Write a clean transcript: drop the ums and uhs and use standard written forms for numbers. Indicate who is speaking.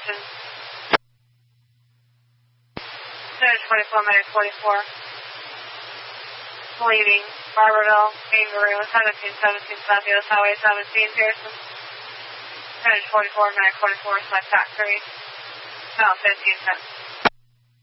Speaker 1: station. Center 24, Medic 44. Leaving Barberville, Kangaroo, 1717 South US Highway 17, Pearson. Center 44, Medic 44, select TAC 3. Now 15 cents.